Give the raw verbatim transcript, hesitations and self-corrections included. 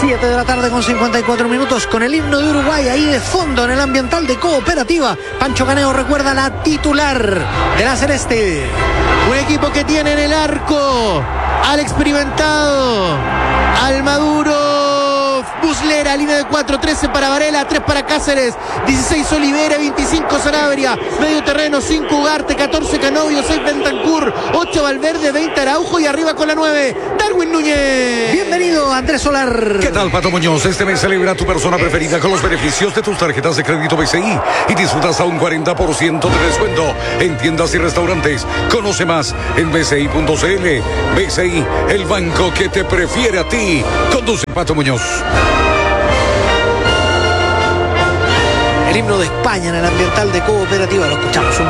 siete de la tarde con cincuenta y cuatro minutos, con el himno de Uruguay ahí de fondo en el ambiental de Cooperativa. Pancho Caneo recuerda la titular de la Celeste. Un equipo que tiene en el arco al experimentado, al maduro Muslera, línea de cuatro, trece para Varela, tres para Cáceres, dieciséis Olivera, veinticinco Sanabria, medio terreno, cinco Ugarte, catorce Canovio, seis Bentancur, ocho Valverde, veinte Araujo y arriba con la nueve, Darwin Núñez. Bienvenido, Andrés Solar. ¿Qué tal, Pato Muñoz? Este mes celebra tu persona preferida con los beneficios de tus tarjetas de crédito B C I y disfrutas a un cuarenta por ciento de descuento en tiendas y restaurantes. Conoce más en b c i punto c l. B C I, el banco que te prefiere a ti. Conduce Pato Muñoz. El himno de España en el ambiental de Cooperativa, lo escuchamos.